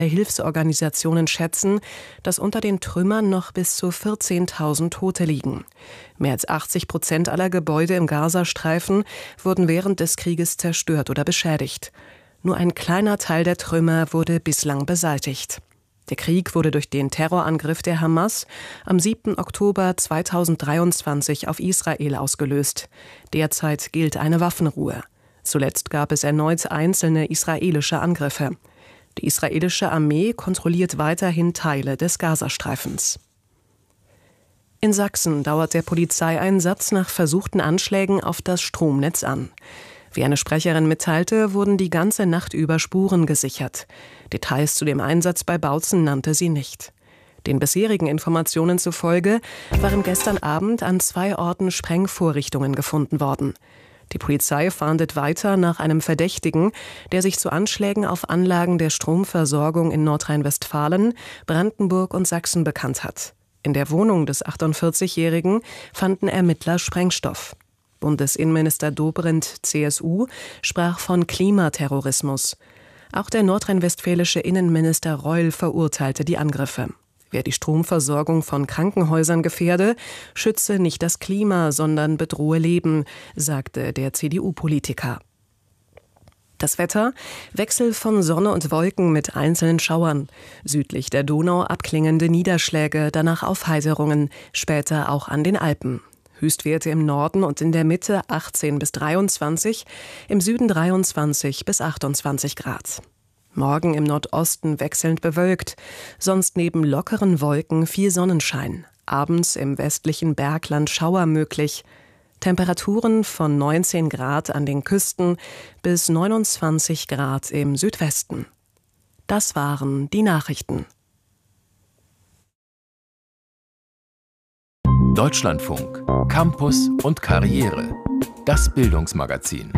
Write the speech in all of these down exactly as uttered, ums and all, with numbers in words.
Hilfsorganisationen schätzen, dass unter den Trümmern noch bis zu vierzehntausend Tote liegen. Mehr als achtzig Prozent aller Gebäude im Gazastreifen wurden während des Krieges zerstört oder beschädigt. Nur ein kleiner Teil der Trümmer wurde bislang beseitigt. Der Krieg wurde durch den Terrorangriff der Hamas am siebten Oktober zweitausenddreiundzwanzig auf Israel ausgelöst. Derzeit gilt eine Waffenruhe. Zuletzt gab es erneut einzelne israelische Angriffe. Die israelische Armee kontrolliert weiterhin Teile des Gazastreifens. In Sachsen dauert der Polizeieinsatz nach versuchten Anschlägen auf das Stromnetz an. Wie eine Sprecherin mitteilte, wurden die ganze Nacht über Spuren gesichert. Details zu dem Einsatz bei Bautzen nannte sie nicht. Den bisherigen Informationen zufolge waren gestern Abend an zwei Orten Sprengvorrichtungen gefunden worden. Die Polizei fahndet weiter nach einem Verdächtigen, der sich zu Anschlägen auf Anlagen der Stromversorgung in Nordrhein-Westfalen, Brandenburg und Sachsen bekannt hat. In der Wohnung des achtundvierzigjährigen fanden Ermittler Sprengstoff. Bundesinnenminister Dobrindt, C S U, sprach von Klimaterrorismus. Auch der nordrhein-westfälische Innenminister Reul verurteilte die Angriffe. Wer die Stromversorgung von Krankenhäusern gefährde, schütze nicht das Klima, sondern bedrohe Leben, sagte der C D U-Politiker. Das Wetter: Wechsel von Sonne und Wolken mit einzelnen Schauern. Südlich der Donau abklingende Niederschläge, danach Aufheiterungen, später auch an den Alpen. Höchstwerte im Norden und in der Mitte achtzehn bis dreiundzwanzig, im Süden dreiundzwanzig bis achtundzwanzig Grad. Morgen im Nordosten wechselnd bewölkt, sonst neben lockeren Wolken viel Sonnenschein. Abends im westlichen Bergland Schauer möglich. Temperaturen von neunzehn Grad an den Küsten bis neunundzwanzig Grad im Südwesten. Das waren die Nachrichten. Deutschlandfunk, Campus und Karriere. Das Bildungsmagazin.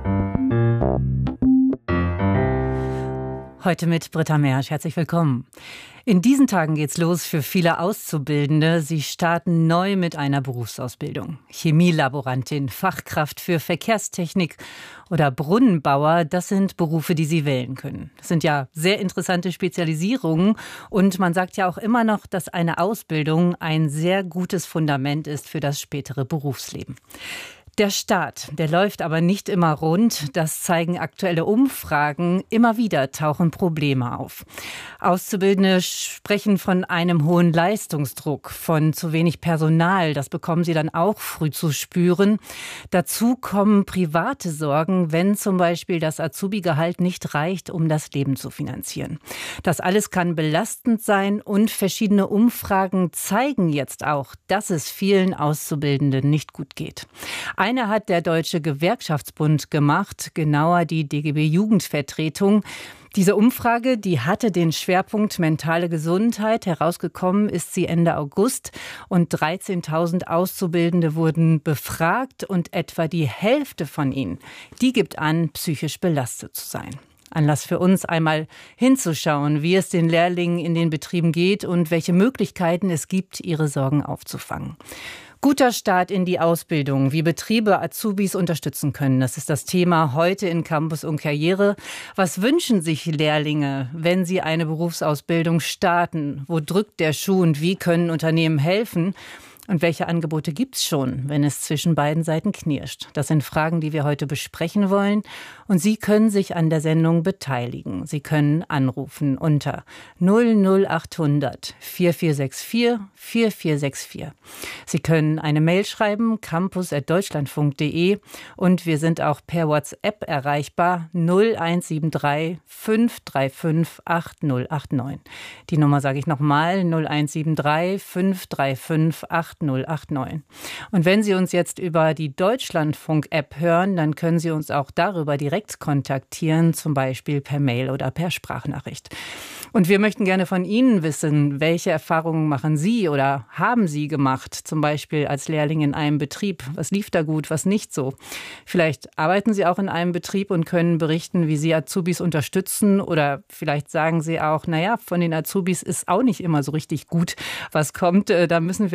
Heute mit Britta Mersch. Herzlich willkommen. In diesen Tagen geht's los für viele Auszubildende. Sie starten neu mit einer Berufsausbildung. Chemielaborantin, Fachkraft für Verkehrstechnik oder Brunnenbauer, das sind Berufe, die Sie wählen können. Das sind ja sehr interessante Spezialisierungen. Und man sagt ja auch immer noch, dass eine Ausbildung ein sehr gutes Fundament ist für das spätere Berufsleben. Der Start, der läuft aber nicht immer rund. Das zeigen aktuelle Umfragen. Immer wieder tauchen Probleme auf. Auszubildende sprechen von einem hohen Leistungsdruck, von zu wenig Personal. Das bekommen sie dann auch früh zu spüren. Dazu kommen private Sorgen, wenn zum Beispiel das Azubi-Gehalt nicht reicht, um das Leben zu finanzieren. Das alles kann belastend sein und verschiedene Umfragen zeigen jetzt auch, dass es vielen Auszubildenden nicht gut geht. Eine hat der Deutsche Gewerkschaftsbund gemacht, genauer die D G B Jugendvertretung. Diese Umfrage, die hatte den Schwerpunkt mentale Gesundheit. Herausgekommen ist sie Ende August und dreizehntausend Auszubildende wurden befragt und etwa die Hälfte von ihnen, die gibt an, psychisch belastet zu sein. Anlass für uns, einmal hinzuschauen, wie es den Lehrlingen in den Betrieben geht und welche Möglichkeiten es gibt, ihre Sorgen aufzufangen. Guter Start in die Ausbildung, wie Betriebe Azubis unterstützen können. Das ist das Thema heute in Campus und Karriere. Was wünschen sich Lehrlinge, wenn sie eine Berufsausbildung starten? Wo drückt der Schuh und wie können Unternehmen helfen? Und welche Angebote gibt's schon, wenn es zwischen beiden Seiten knirscht? Das sind Fragen, die wir heute besprechen wollen. Und Sie können sich an der Sendung beteiligen. Sie können anrufen unter null null achthundert vier vier sechs vier vier vier sechs vier. Sie können eine Mail schreiben, campus at deutschlandfunk punkt de. Und wir sind auch per WhatsApp erreichbar, null eins sieben drei fünf drei fünf acht null acht neun. Die Nummer sage ich nochmal, null eins sieben drei fünf drei fünf acht null acht neun. Und wenn Sie uns jetzt über die Deutschlandfunk-App hören, dann können Sie uns auch darüber direkt kontaktieren, zum Beispiel per Mail oder per Sprachnachricht. Und wir möchten gerne von Ihnen wissen, welche Erfahrungen machen Sie oder haben Sie gemacht, zum Beispiel als Lehrling in einem Betrieb? Was lief da gut, was nicht so? Vielleicht arbeiten Sie auch in einem Betrieb und können berichten, wie Sie Azubis unterstützen, oder vielleicht sagen Sie auch, naja, von den Azubis ist auch nicht immer so richtig gut, was kommt. Da müssen wir auch mal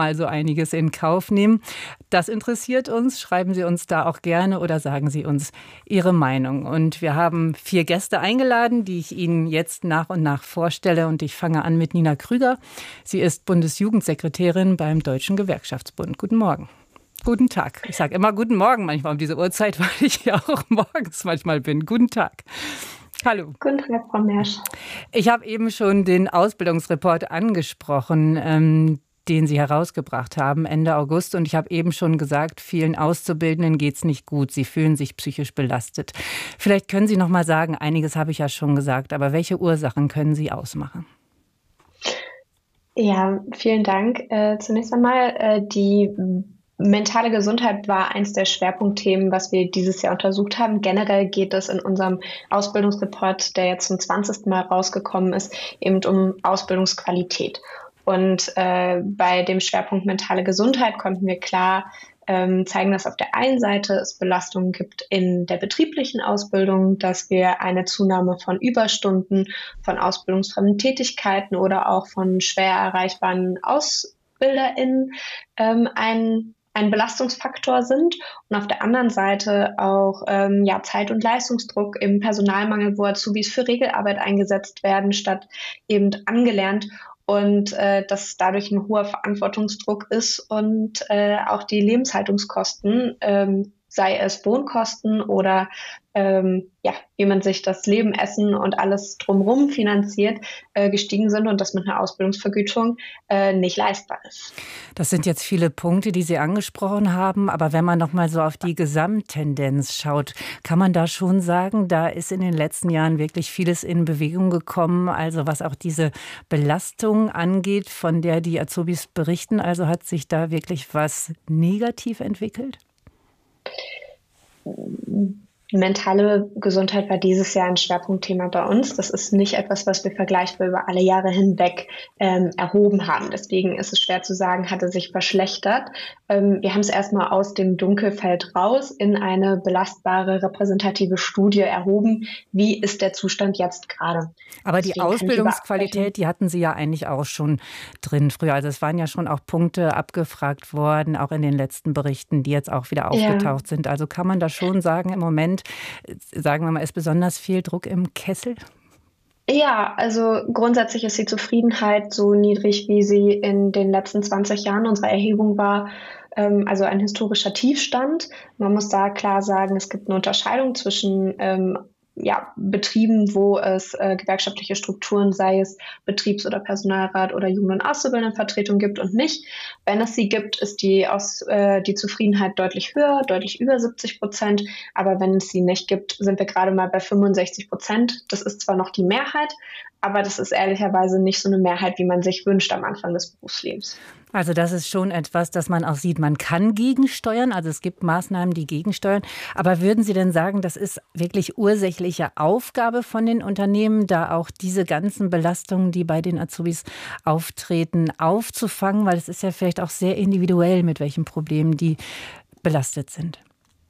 mal so einiges in Kauf nehmen. Das interessiert uns. Schreiben Sie uns da auch gerne oder sagen Sie uns Ihre Meinung. Und wir haben vier Gäste eingeladen, die ich Ihnen jetzt nach und nach vorstelle. Und ich fange an mit Nina Krüger. Sie ist Bundesjugendsekretärin beim Deutschen Gewerkschaftsbund. Guten Morgen. Guten Tag. Ich sage immer guten Morgen manchmal um diese Uhrzeit, weil ich ja auch morgens manchmal bin. Guten Tag. Hallo. Guten Tag, Frau Mersch. Ich habe eben schon den Ausbildungsreport angesprochen, ähm, den Sie herausgebracht haben Ende August. Und ich habe eben schon gesagt, vielen Auszubildenden geht es nicht gut. Sie fühlen sich psychisch belastet. Vielleicht können Sie noch mal sagen, einiges habe ich ja schon gesagt, aber welche Ursachen können Sie ausmachen? Ja, vielen Dank. Äh, zunächst einmal äh, die mentale Gesundheit war eins der Schwerpunktthemen, was wir dieses Jahr untersucht haben. Generell geht es in unserem Ausbildungsreport, der jetzt zum zwanzigsten Mal rausgekommen ist, eben um Ausbildungsqualität. Und äh, bei dem Schwerpunkt mentale Gesundheit konnten wir klar ähm, zeigen, dass auf der einen Seite es Belastungen gibt in der betrieblichen Ausbildung, dass wir eine Zunahme von Überstunden, von ausbildungsfremden Tätigkeiten oder auch von schwer erreichbaren AusbilderInnen ähm, ein ein Belastungsfaktor sind und auf der anderen Seite auch ähm, ja, Zeit- und Leistungsdruck im Personalmangel, wo Azubis für Regelarbeit eingesetzt werden, statt eben angelernt und äh, dass dadurch ein hoher Verantwortungsdruck ist und äh, auch die Lebenshaltungskosten, ähm, sei es Wohnkosten oder ähm, ja, wie man sich das Leben, Essen und alles drumherum finanziert, äh, gestiegen sind und das mit einer Ausbildungsvergütung äh, nicht leistbar ist. Das sind jetzt viele Punkte, die Sie angesprochen haben. Aber wenn man noch mal so auf die Gesamttendenz schaut, kann man da schon sagen, da ist in den letzten Jahren wirklich vieles in Bewegung gekommen. Also was auch diese Belastung angeht, von der die Azubis berichten. Also hat sich da wirklich was negativ entwickelt? Mentale Gesundheit war dieses Jahr ein Schwerpunktthema bei uns. Das ist nicht etwas, was wir vergleichbar über alle Jahre hinweg ähm, erhoben haben. Deswegen ist es schwer zu sagen, hat es sich verschlechtert. Ähm, wir haben es erstmal aus dem Dunkelfeld raus in eine belastbare, repräsentative Studie erhoben. Wie ist der Zustand jetzt gerade? Aber die Deswegen Ausbildungsqualität, die hatten Sie ja eigentlich auch schon drin früher. Also es waren ja schon auch Punkte abgefragt worden, auch in den letzten Berichten, die jetzt auch wieder aufgetaucht ja. sind. Also kann man da schon sagen, im Moment, sagen wir mal, ist besonders viel Druck im Kessel? Ja, also grundsätzlich ist die Zufriedenheit so niedrig, wie sie in den letzten zwanzig Jahren unserer Erhebung war. Ähm, also ein historischer Tiefstand. Man muss da klar sagen, es gibt eine Unterscheidung zwischen ähm, ja, Betrieben, wo es äh, gewerkschaftliche Strukturen, sei es Betriebs- oder Personalrat oder Jugend- und Auszubildendenvertretung gibt und nicht. Wenn es sie gibt, ist die, aus, äh, die Zufriedenheit deutlich höher, deutlich über siebzig Prozent. Aber wenn es sie nicht gibt, sind wir gerade mal bei fünfundsechzig Prozent. Das ist zwar noch die Mehrheit, aber das ist ehrlicherweise nicht so eine Mehrheit, wie man sich wünscht am Anfang des Berufslebens. Also das ist schon etwas, das man auch sieht. Man kann gegensteuern, also es gibt Maßnahmen, die gegensteuern. Aber würden Sie denn sagen, das ist wirklich ursächliche Aufgabe von den Unternehmen, da auch diese ganzen Belastungen, die bei den Azubis auftreten, aufzufangen? Weil es ist ja vielleicht auch sehr individuell, mit welchen Problemen die belastet sind.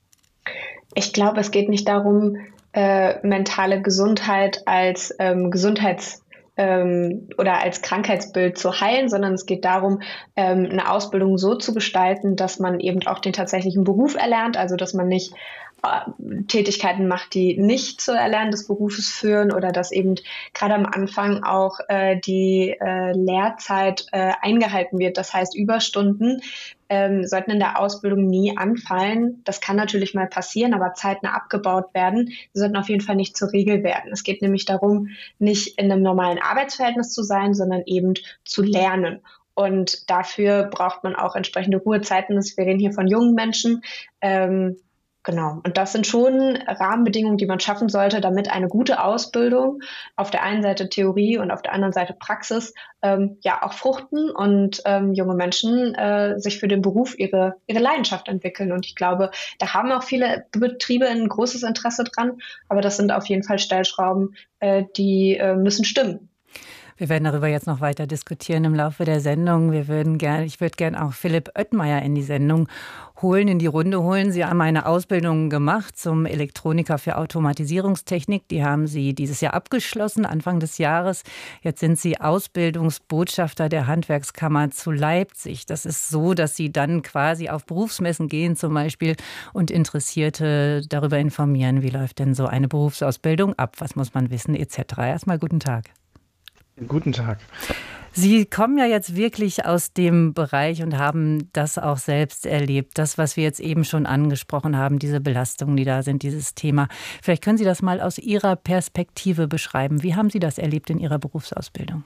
Ich glaube, es geht nicht darum, äh, mentale Gesundheit als ähm, Gesundheits oder als Krankheitsbild zu heilen, sondern es geht darum, eine Ausbildung so zu gestalten, dass man eben auch den tatsächlichen Beruf erlernt, also dass man nicht Tätigkeiten macht, die nicht zur Erlernen des Berufes führen oder dass eben gerade am Anfang auch äh, die äh, Lehrzeit äh, eingehalten wird. Das heißt, Überstunden ähm, sollten in der Ausbildung nie anfallen. Das kann natürlich mal passieren, aber zeitnah abgebaut werden. Sie sollten auf jeden Fall nicht zur Regel werden. Es geht nämlich darum, nicht in einem normalen Arbeitsverhältnis zu sein, sondern eben zu lernen. Und dafür braucht man auch entsprechende Ruhezeiten. Wir reden hier von jungen Menschen. Ähm, Genau. Und das sind schon Rahmenbedingungen, die man schaffen sollte, damit eine gute Ausbildung auf der einen Seite Theorie und auf der anderen Seite Praxis ähm, ja auch fruchten und ähm, junge Menschen äh, sich für den Beruf ihre, ihre Leidenschaft entwickeln. Und ich glaube, da haben auch viele Betriebe ein großes Interesse dran. Aber das sind auf jeden Fall Stellschrauben, äh, die äh, müssen stimmen. Wir werden darüber jetzt noch weiter diskutieren im Laufe der Sendung. Wir würden gern, ich würde gerne auch Philipp Oettmeier in die Sendung holen, in die Runde holen. Sie haben eine Ausbildung gemacht zum Elektroniker für Automatisierungstechnik. Die haben Sie dieses Jahr abgeschlossen, Anfang des Jahres. Jetzt sind Sie Ausbildungsbotschafter der Handwerkskammer zu Leipzig. Das ist so, dass Sie dann quasi auf Berufsmessen gehen zum Beispiel und Interessierte darüber informieren, wie läuft denn so eine Berufsausbildung ab, was muss man wissen et cetera. Erstmal guten Tag. Guten Tag. Sie kommen ja jetzt wirklich aus dem Bereich und haben das auch selbst erlebt. Das, was wir jetzt eben schon angesprochen haben, diese Belastungen, die da sind, dieses Thema. Vielleicht können Sie das mal aus Ihrer Perspektive beschreiben. Wie haben Sie das erlebt in Ihrer Berufsausbildung?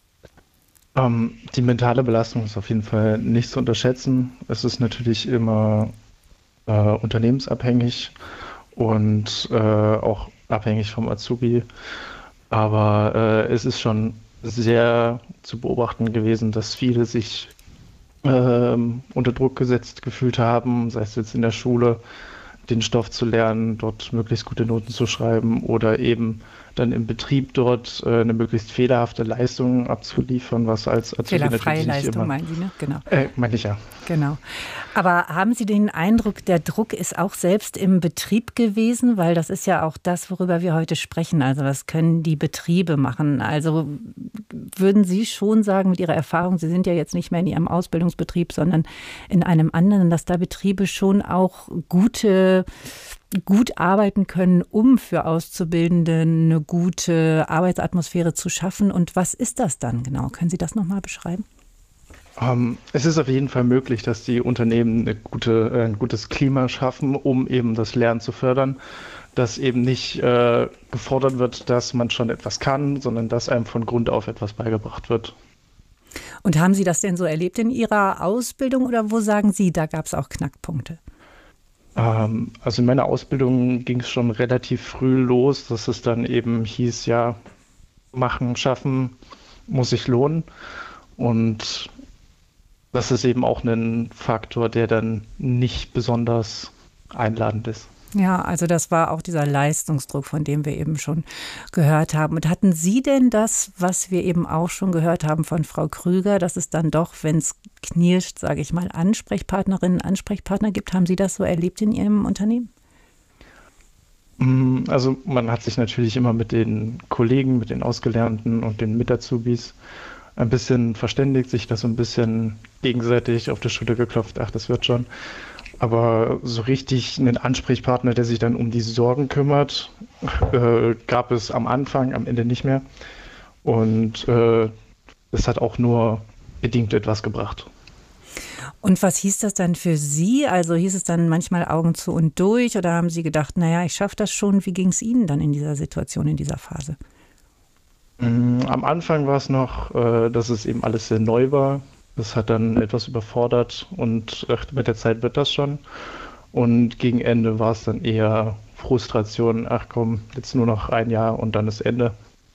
Ähm, die mentale Belastung ist auf jeden Fall nicht zu unterschätzen. Es ist natürlich immer äh, unternehmensabhängig und äh, auch abhängig vom Azubi. Aber äh, es ist schon sehr zu beobachten gewesen, dass viele sich ähm, unter Druck gesetzt gefühlt haben, sei es jetzt in der Schule, den Stoff zu lernen, dort möglichst gute Noten zu schreiben oder eben dann im Betrieb dort äh, eine möglichst fehlerhafte Leistung abzuliefern, was als Azubi Fehlerfreie natürlich nicht Leistung, immer... meinen Sie, ne? Genau. Äh, meine ich ja. Genau. Aber haben Sie den Eindruck, der Druck ist auch selbst im Betrieb gewesen? Weil das ist ja auch das, worüber wir heute sprechen. Also was können die Betriebe machen? Also würden Sie schon sagen, mit Ihrer Erfahrung, Sie sind ja jetzt nicht mehr in Ihrem Ausbildungsbetrieb, sondern in einem anderen, dass da Betriebe schon auch gute... gut arbeiten können, um für Auszubildende eine gute Arbeitsatmosphäre zu schaffen. Und was ist das dann genau? Können Sie das nochmal beschreiben? Um, es ist auf jeden Fall möglich, dass die Unternehmen eine gute, äh, ein gutes Klima schaffen, um eben das Lernen zu fördern, dass eben nicht äh, gefordert wird, dass man schon etwas kann, sondern dass einem von Grund auf etwas beigebracht wird. Und haben Sie das denn so erlebt in Ihrer Ausbildung oder wo sagen Sie, da gab es auch Knackpunkte? Also in meiner Ausbildung ging es schon relativ früh los, dass es dann eben hieß, ja, machen, schaffen, muss sich lohnen. Und das ist eben auch ein Faktor, der dann nicht besonders einladend ist. Ja, also das war auch dieser Leistungsdruck, von dem wir eben schon gehört haben. Und hatten Sie denn das, was wir eben auch schon gehört haben von Frau Krüger, dass es dann doch, wenn es knirscht, sage ich mal, Ansprechpartnerinnen, Ansprechpartner gibt? Haben Sie das so erlebt in Ihrem Unternehmen? Also man hat sich natürlich immer mit den Kollegen, mit den Ausgelernten und den Mit-Azubis ein bisschen verständigt, sich das so ein bisschen gegenseitig auf die Schulter geklopft, ach, das wird schon. Aber so richtig einen Ansprechpartner, der sich dann um die Sorgen kümmert, äh, gab es am Anfang, am Ende nicht mehr. Und äh, das hat auch nur bedingt etwas gebracht. Und was hieß das dann für Sie? Also hieß es dann manchmal Augen zu und durch oder haben Sie gedacht, naja, ich schaffe das schon? Wie ging es Ihnen dann in dieser Situation, in dieser Phase? Am Anfang war es noch, äh, dass es eben alles sehr neu war. Das hat dann etwas überfordert und ach, mit der Zeit wird das schon. Und gegen Ende war es dann eher Frustration, ach komm, jetzt nur noch ein Jahr und dann ist Ende.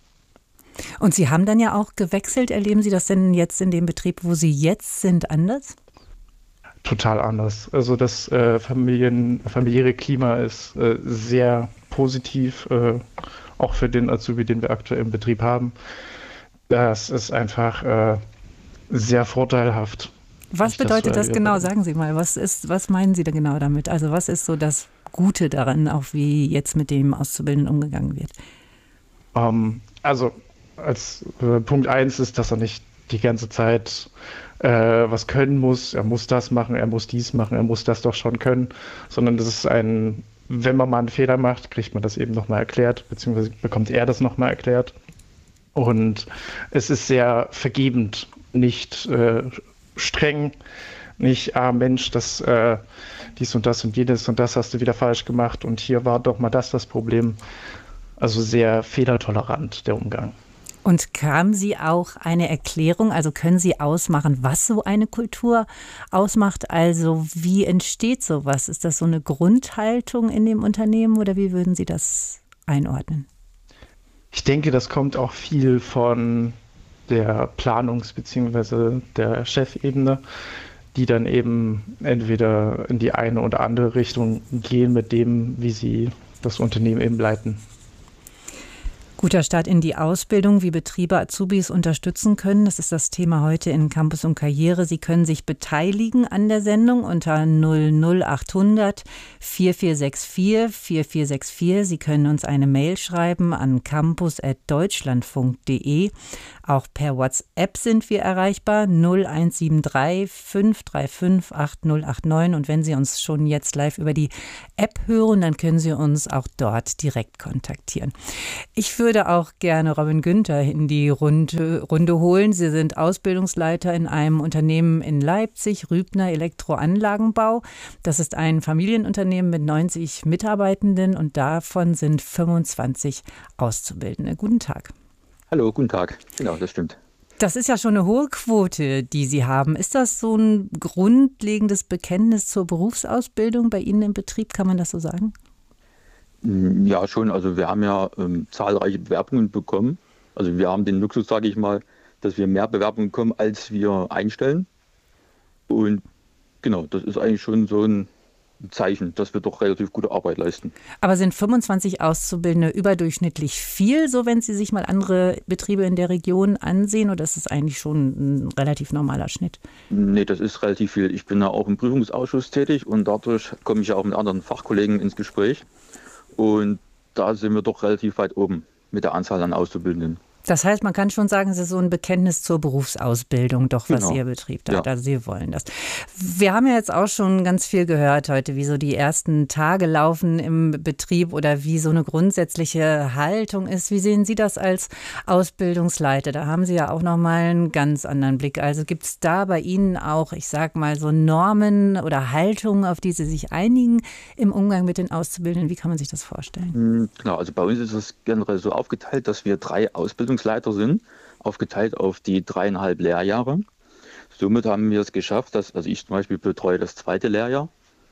Und Sie haben dann ja auch gewechselt. Erleben Sie das denn jetzt in dem Betrieb, wo Sie jetzt sind, anders? Total anders. Also das äh, Familien, familiäre Klima ist äh, sehr positiv, äh, auch für den Azubi, den wir aktuell im Betrieb haben. Das ist einfach äh, sehr vorteilhaft. Was bedeutet das, das genau? Sagen Sie mal, was ist, was meinen Sie da genau damit? Also was ist so das Gute daran, auch wie jetzt mit dem Auszubildenden umgegangen wird? Um, also als äh, Punkt eins ist, dass er nicht die ganze Zeit äh, was können muss. Er muss das machen, er muss dies machen, er muss das doch schon können. Sondern das ist ein, wenn man mal einen Fehler macht, kriegt man das eben nochmal erklärt, beziehungsweise bekommt er das nochmal erklärt. Und es ist sehr vergebend. Nicht äh, streng, nicht, ah Mensch, das, äh, dies und das und jenes und das hast du wieder falsch gemacht und hier war doch mal das das Problem. Also sehr fehlertolerant, der Umgang. Und kam Sie auch eine Erklärung, also können Sie ausmachen, was so eine Kultur ausmacht? Also wie entsteht sowas? Ist das so eine Grundhaltung in dem Unternehmen oder wie würden Sie das einordnen? Ich denke, das kommt auch viel von der Planungs- bzw. der Chefebene, die dann eben entweder in die eine oder andere Richtung gehen mit dem, wie sie das Unternehmen eben leiten. Guter Start in die Ausbildung, wie Betriebe Azubis unterstützen können. Das ist das Thema heute in Campus und Karriere. Sie können sich beteiligen an der Sendung unter null null achthundert vierundvierzig vierundvierzig vierundvierzig vierundvierzig. Sie können uns eine Mail schreiben an campus at deutschlandfunk punkt de. Auch per WhatsApp sind wir erreichbar null eins sieben drei fünf drei fünf acht null acht neun. Und wenn Sie uns schon jetzt live über die App hören, dann können Sie uns auch dort direkt kontaktieren. Ich würde auch gerne Robin Günther in die Runde, Runde holen. Sie sind Ausbildungsleiter in einem Unternehmen in Leipzig, Rübner Elektroanlagenbau. Das ist ein Familienunternehmen mit neunzig Mitarbeitenden und davon sind fünfundzwanzig Auszubildende. Guten Tag. Hallo, guten Tag. Genau, das stimmt. Das ist ja schon eine hohe Quote, die Sie haben. Ist das so ein grundlegendes Bekenntnis zur Berufsausbildung bei Ihnen im Betrieb? Kann man das so sagen? Ja, schon. Also wir haben ja ähm, zahlreiche Bewerbungen bekommen. Also wir haben den Luxus, sage ich mal, dass wir mehr Bewerbungen bekommen, als wir einstellen. Und genau, das ist eigentlich schon so ein Zeichen, dass wir doch relativ gute Arbeit leisten. Aber sind fünfundzwanzig Auszubildende überdurchschnittlich viel, so wenn Sie sich mal andere Betriebe in der Region ansehen, oder ist es eigentlich schon ein relativ normaler Schnitt? Nee, das ist relativ viel. Ich bin ja auch im Prüfungsausschuss tätig und dadurch komme ich ja auch mit anderen Fachkollegen ins Gespräch. Und da sind wir doch relativ weit oben mit der Anzahl an Auszubildenden. Das heißt, man kann schon sagen, es ist so ein Bekenntnis zur Berufsausbildung, doch was Genau. Ihr Betrieb da hat. Ja. Also Sie wollen das. Wir haben ja jetzt auch schon ganz viel gehört heute, wie so die ersten Tage laufen im Betrieb oder wie so eine grundsätzliche Haltung ist. Wie sehen Sie das als Ausbildungsleiter? Da haben Sie ja auch nochmal einen ganz anderen Blick. Also gibt es da bei Ihnen auch, ich sag mal, so Normen oder Haltungen, auf die Sie sich einigen im Umgang mit den Auszubildenden? Wie kann man sich das vorstellen? Genau, also bei uns ist es generell so aufgeteilt, dass wir drei Ausbildungsleiter sind, aufgeteilt auf die dreieinhalb Lehrjahre. Somit haben wir es geschafft, dass, also ich zum Beispiel betreue das zweite Lehrjahr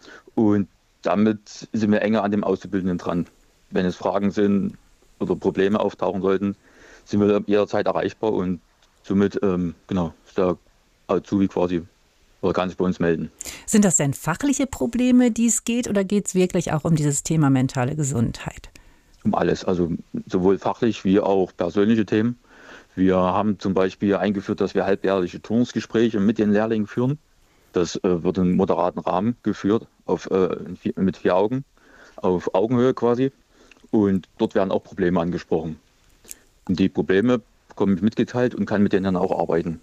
und damit sind wir enger an dem Auszubildenden dran. Wenn es Fragen sind oder Probleme auftauchen sollten, sind wir jederzeit erreichbar und somit ähm, genau, ist der Azubi quasi oder kann sich bei uns melden. Sind das denn fachliche Probleme, die es geht, oder geht es wirklich auch um dieses Thema mentale Gesundheit? Um alles, also sowohl fachlich wie auch persönliche Themen. Wir haben zum Beispiel eingeführt, dass wir halbjährliche Turnusgespräche mit den Lehrlingen führen. Das äh, wird im moderaten Rahmen geführt, auf, äh, mit vier Augen, auf Augenhöhe quasi. Und dort werden auch Probleme angesprochen. Und die Probleme bekommen mitgeteilt und kann mit denen dann auch arbeiten.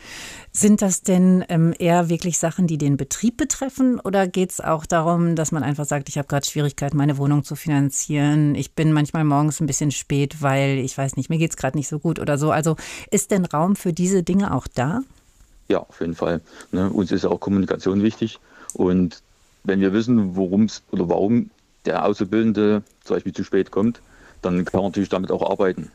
Sind das denn ähm, eher wirklich Sachen, die den Betrieb betreffen, oder geht es auch darum, dass man einfach sagt, ich habe gerade Schwierigkeiten, meine Wohnung zu finanzieren, ich bin manchmal morgens ein bisschen spät, weil ich weiß nicht, mir geht es gerade nicht so gut oder so. Also ist denn Raum für diese Dinge auch da? Ja, auf jeden Fall. Ne, uns ist auch Kommunikation wichtig. Und wenn wir wissen, worum es oder warum der Auszubildende zum Beispiel zu spät kommt, dann kann man natürlich damit auch arbeiten.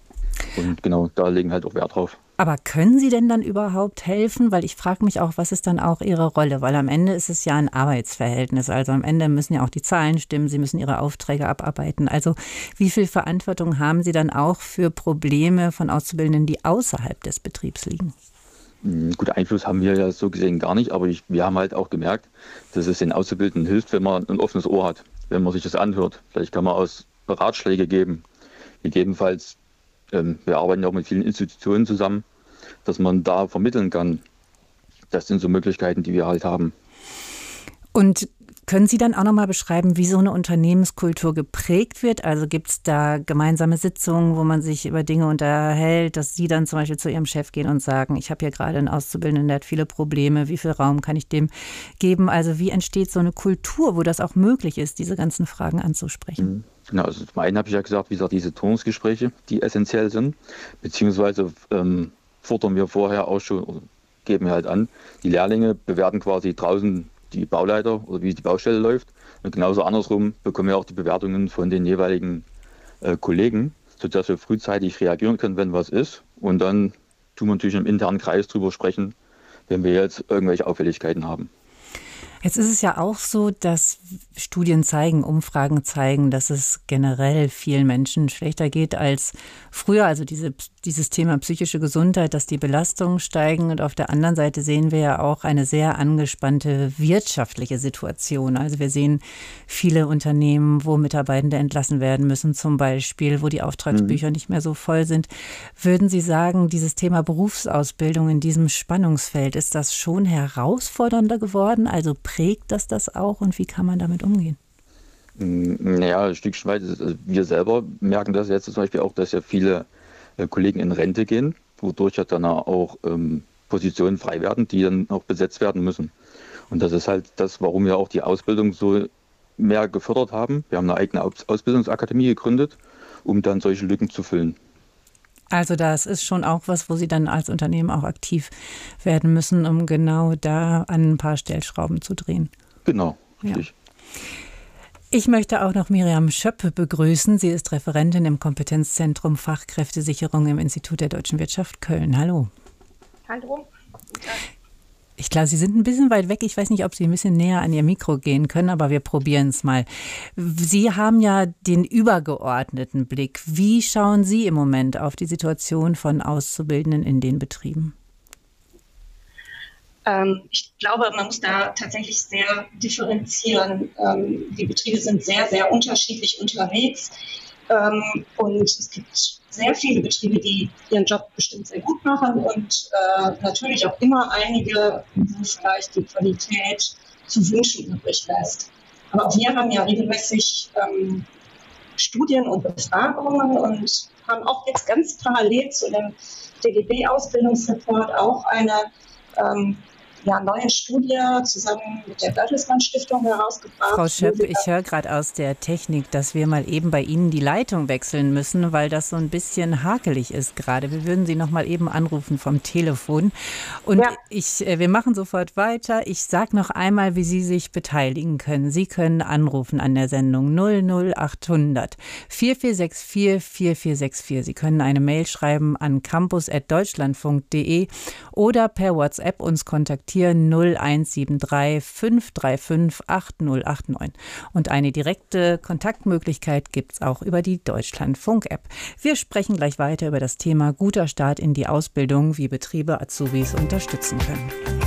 Und genau, da legen halt auch Wert drauf. Aber können Sie denn dann überhaupt helfen? Weil ich frage mich auch, was ist dann auch Ihre Rolle? Weil am Ende ist es ja ein Arbeitsverhältnis. Also am Ende müssen ja auch die Zahlen stimmen. Sie müssen Ihre Aufträge abarbeiten. Also wie viel Verantwortung haben Sie dann auch für Probleme von Auszubildenden, die außerhalb des Betriebs liegen? Gut, Einfluss haben wir ja so gesehen gar nicht. Aber ich, wir haben halt auch gemerkt, dass es den Auszubildenden hilft, wenn man ein offenes Ohr hat. Wenn man sich das anhört. Vielleicht kann man aus Ratschläge geben. Gegebenenfalls wir arbeiten ja auch mit vielen Institutionen zusammen, dass man da vermitteln kann. Das sind so Möglichkeiten, die wir halt haben. Und können Sie dann auch noch mal beschreiben, wie so eine Unternehmenskultur geprägt wird? Also gibt es da gemeinsame Sitzungen, wo man sich über Dinge unterhält, dass Sie dann zum Beispiel zu Ihrem Chef gehen und sagen, ich habe hier gerade einen Auszubildenden, der hat viele Probleme, wie viel Raum kann ich dem geben? Also wie entsteht so eine Kultur, wo das auch möglich ist, diese ganzen Fragen anzusprechen? Genau, also zum einen habe ich ja gesagt, wie gesagt, diese Turnusgespräche, die essentiell sind, beziehungsweise ähm, fordern wir vorher auch schon, oder geben wir halt an, die Lehrlinge bewerten quasi draußen die Bauleiter oder wie die Baustelle läuft. Und genauso andersrum bekommen wir auch die Bewertungen von den jeweiligen äh, Kollegen, sodass wir frühzeitig reagieren können, wenn was ist. Und dann tun wir natürlich im internen Kreis drüber sprechen, wenn wir jetzt irgendwelche Auffälligkeiten haben. Jetzt ist es ja auch so, dass Studien zeigen, Umfragen zeigen, dass es generell vielen Menschen schlechter geht als früher. Also diese, dieses Thema psychische Gesundheit, dass die Belastungen steigen. Und auf der anderen Seite sehen wir ja auch eine sehr angespannte wirtschaftliche Situation. Also wir sehen viele Unternehmen, wo Mitarbeitende entlassen werden müssen, zum Beispiel, wo die Auftragsbücher mhm. nicht mehr so voll sind. Würden Sie sagen, dieses Thema Berufsausbildung in diesem Spannungsfeld, ist das schon herausfordernder geworden? Also prägt das das auch und wie kann man damit umgehen? Naja, ein Stückchen weit. Wir selber merken das jetzt zum Beispiel auch, dass ja viele äh, Kollegen in Rente gehen, wodurch ja dann auch ähm, Positionen frei werden, die dann auch besetzt werden müssen. Und das ist halt das, warum wir auch die Ausbildung so mehr gefördert haben. Wir haben eine eigene Ausbildungsakademie gegründet, um dann solche Lücken zu füllen. Also das ist schon auch was, wo Sie dann als Unternehmen auch aktiv werden müssen, um genau da an ein paar Stellschrauben zu drehen. Genau, richtig. Ja. Ich möchte auch noch Miriam Schöppe begrüßen. Sie ist Referentin im Kompetenzzentrum Fachkräftesicherung im Institut der Deutschen Wirtschaft Köln. Hallo. Hallo. Ich glaube, Sie sind ein bisschen weit weg. Ich weiß nicht, ob Sie ein bisschen näher an Ihr Mikro gehen können, aber wir probieren es mal. Sie haben ja den übergeordneten Blick. Wie schauen Sie im Moment auf die Situation von Auszubildenden in den Betrieben? Ähm, ich glaube, man muss da tatsächlich sehr differenzieren. Ähm, die Betriebe sind sehr, sehr unterschiedlich unterwegs. Ähm, und es gibt sehr viele Betriebe, die ihren Job bestimmt sehr gut machen und äh, natürlich auch immer einige, wo vielleicht die Qualität zu wünschen übrig lässt. Aber auch wir haben ja regelmäßig ähm, Studien und Befragungen und haben auch jetzt ganz parallel zu dem D G B-Ausbildungsreport auch eine ähm, ja, neue Studie zusammen mit der Bertelsmann Stiftung herausgebracht. Frau Schöpp, ich höre gerade aus der Technik, dass wir mal eben bei Ihnen die Leitung wechseln müssen, weil das so ein bisschen hakelig ist gerade. Wir würden Sie noch mal eben anrufen vom Telefon. Und ja. ich, wir machen sofort weiter. Ich sage noch einmal, wie Sie sich beteiligen können. Sie können anrufen an der Sendung null null acht hundert vier vier sechs vier vier vier sechs vier. Sie können eine Mail schreiben an campus at deutschlandfunk punkt de oder per WhatsApp uns kontaktieren. null eins sieben drei fünf drei fünf acht null acht neun. Und eine direkte Kontaktmöglichkeit gibt es auch über die Deutschlandfunk-App. Wir sprechen gleich weiter über das Thema guter Start in die Ausbildung, wie Betriebe Azubis unterstützen können.